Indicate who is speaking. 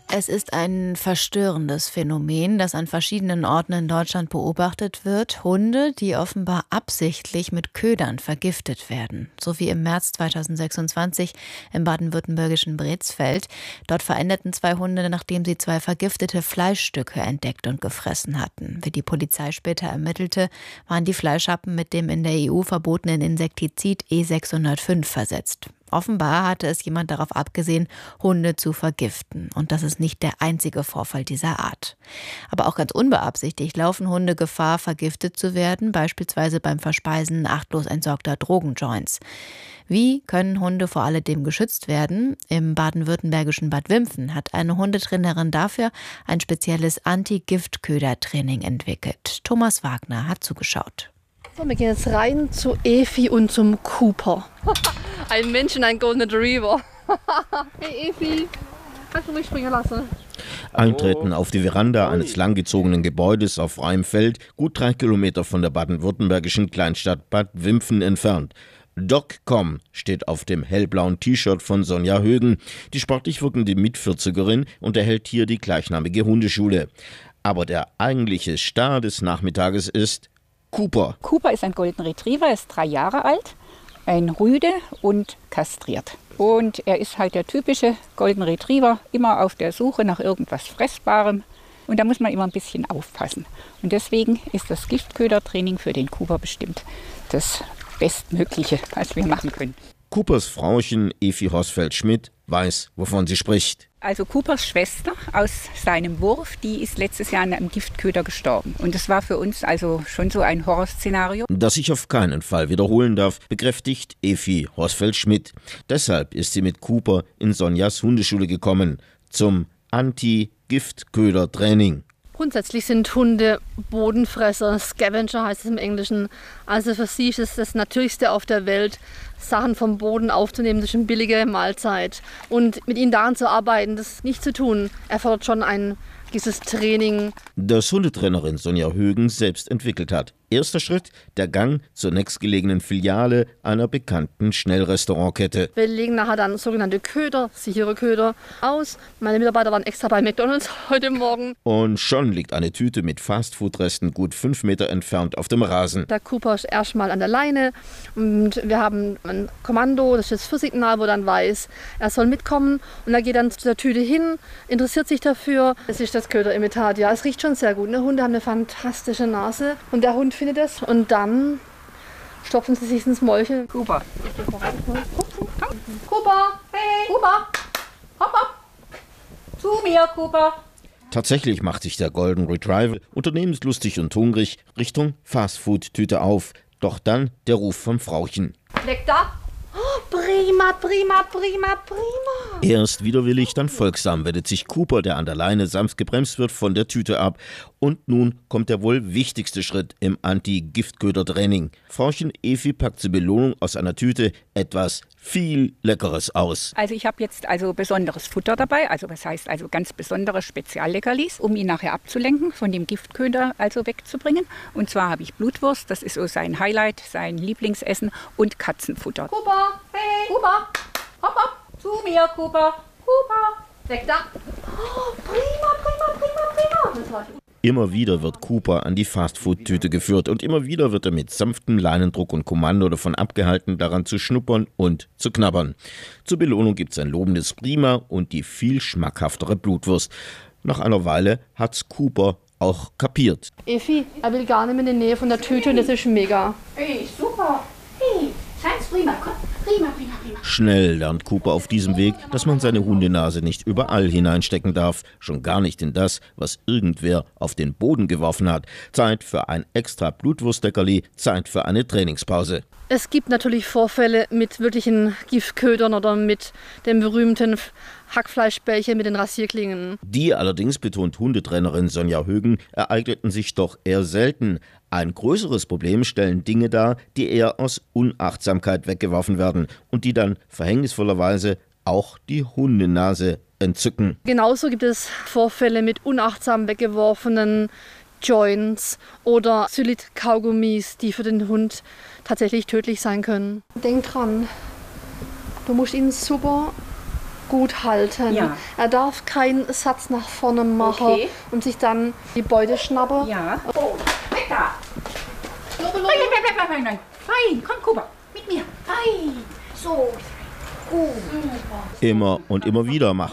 Speaker 1: Es ist ein verstörendes Phänomen, das an verschiedenen Orten in Deutschland beobachtet wird. Hunde, die offenbar absichtlich mit Ködern vergiftet werden. So wie im März 2026 im baden-württembergischen Brezfeld. Dort verendeten 2 Hunde, nachdem sie 2 vergiftete Fleischstücke entdeckt und gefressen hatten. Wie die Polizei später ermittelte, waren die Fleischhappen mit dem in der EU verbotenen Insektizid E605 versetzt. Offenbar hatte es jemand darauf abgesehen, Hunde zu vergiften. Und das ist nicht der einzige Vorfall dieser Art. Aber auch ganz unbeabsichtigt laufen Hunde Gefahr, vergiftet zu werden, beispielsweise beim Verspeisen achtlos entsorgter Drogenjoints. Wie können Hunde vor alledem geschützt werden? Im baden-württembergischen Bad Wimpfen hat eine Hundetrainerin dafür ein spezielles Anti-Giftköder-Training entwickelt. Thomas Wagner hat zugeschaut.
Speaker 2: So, wir gehen jetzt rein zu Efi und zum Cooper. Ein Mensch und ein Golden Retriever. Hey Efi, kannst du mich springen lassen?
Speaker 3: Eintreten auf die Veranda eines langgezogenen Gebäudes auf freiem Feld, gut 3 Kilometer von der baden-württembergischen Kleinstadt Bad Wimpfen entfernt. DocCom steht auf dem hellblauen T-Shirt von Sonja Högen. Die sportlich wirkende Mit-40erin unterhält hier die gleichnamige Hundeschule. Aber der eigentliche Star des Nachmittages ist Cooper.
Speaker 4: Cooper ist ein Golden Retriever, er ist 3 Jahre alt, ein Rüde und kastriert. Und er ist halt der typische Golden Retriever, immer auf der Suche nach irgendwas Fressbarem. Und da muss man immer ein bisschen aufpassen. Und deswegen ist das Giftködertraining für den Cooper bestimmt das Bestmögliche, was wir machen können.
Speaker 3: Coopers Frauchen Efi Horsfeld-Schmidt weiß, wovon sie spricht.
Speaker 4: Also Coopers Schwester aus seinem Wurf, die ist letztes Jahr an einem Giftköder gestorben. Und das war für uns also schon so ein Horrorszenario.
Speaker 3: Das sich auf keinen Fall wiederholen darf, bekräftigt Efi Horsfeld-Schmidt. Deshalb ist sie mit Cooper in Sonjas Hundeschule gekommen, zum Anti-Giftköder-Training.
Speaker 2: Grundsätzlich sind Hunde Bodenfresser, Scavenger heißt es im Englischen. Also für sie ist es das Natürlichste auf der Welt, Sachen vom Boden aufzunehmen durch eine billige Mahlzeit. Und mit ihnen daran zu arbeiten, das nicht zu tun, erfordert schon ein gewisses Training.
Speaker 3: Das Hundetrainerin Sonja Högen selbst entwickelt hat. Erster Schritt, der Gang zur nächstgelegenen Filiale einer bekannten Schnellrestaurantkette.
Speaker 2: Wir legen nachher dann sogenannte Köder, sichere Köder, aus. Meine Mitarbeiter waren extra bei McDonald's heute Morgen.
Speaker 3: Und schon liegt eine Tüte mit Fastfood-Resten gut 5 Meter entfernt auf dem Rasen.
Speaker 2: Der Cooper ist erstmal an der Leine und wir haben ein Kommando, das ist das Führsignal, wo dann weiß, er soll mitkommen. Und er geht dann zu der Tüte hin, interessiert sich dafür. Es ist das Köderimitat, ja, es riecht schon sehr gut. Ne? Hunde haben eine fantastische Nase und der Hund findet es und dann stopfen sie sich ins Mäulchen.
Speaker 4: Cooper.
Speaker 2: Cooper, hey, Cooper, hopp, hopp.
Speaker 4: Zu mir, Cooper.
Speaker 3: Tatsächlich macht sich der Golden Retriever unternehmenslustig und hungrig Richtung Fastfood-Tüte auf. Doch dann der Ruf vom Frauchen.
Speaker 2: Weg da. Oh, prima, prima, prima, prima.
Speaker 3: Erst widerwillig, dann folgsam wendet sich Cooper, der an der Leine sanft gebremst wird, von der Tüte ab. Und nun kommt der wohl wichtigste Schritt im Anti-Giftköder-Training. Frauchen Efi packt zur Belohnung aus einer Tüte etwas viel Leckeres aus.
Speaker 4: Also ich habe jetzt also besonderes Futter dabei, also was heißt also ganz besondere Spezialleckerlis, um ihn nachher abzulenken, von dem Giftköder also wegzubringen. Und zwar habe ich Blutwurst, das ist so sein Highlight, sein Lieblingsessen, und Katzenfutter.
Speaker 2: Cooper, hey, Cooper, hopp, hopp.
Speaker 4: Zu mir, Cooper.
Speaker 2: Cooper, weg da. Oh, prima, prima, prima, prima.
Speaker 3: Immer wieder wird Cooper an die Fastfood-Tüte geführt und immer wieder wird er mit sanftem Leinendruck und Kommando davon abgehalten, daran zu schnuppern und zu knabbern. Zur Belohnung gibt es ein lobendes Prima und die viel schmackhaftere Blutwurst. Nach einer Weile hat's Cooper auch kapiert.
Speaker 2: Efi, er will gar nicht mehr in die Nähe von der Tüte und das ist mega.
Speaker 4: Hey, super. Hey, ganz prima. Komm, prima, prima, prima.
Speaker 3: Schnell lernt Cooper auf diesem Weg, dass man seine Hundenase nicht überall hineinstecken darf, schon gar nicht in das, was irgendwer auf den Boden geworfen hat. Zeit für ein extra Blutwurstleckerli, Zeit für eine Trainingspause.
Speaker 2: Es gibt natürlich Vorfälle mit wirklichen Giftködern oder mit dem berühmten Hackfleischbällchen mit den Rasierklingen.
Speaker 3: Die allerdings, betont Hundetrainerin Sonja Högen, ereigneten sich doch eher selten. Ein größeres Problem stellen Dinge dar, die eher aus Unachtsamkeit weggeworfen werden und die dann verhängnisvollerweise auch die Hundenase entzücken.
Speaker 2: Genauso gibt es Vorfälle mit unachtsam weggeworfenen Joints oder Xylit-Kaugummis, die für den Hund tatsächlich tödlich sein können. Denk dran, du musst ihn super gut halten.
Speaker 4: Ja.
Speaker 2: Er darf keinen Satz nach vorne machen und sich dann die Beute schnappen.
Speaker 4: Ja. Oh, weg da! Nein. Fein, komm, Kuba, mit mir. Fein. So, gut.
Speaker 3: Immer und immer wieder macht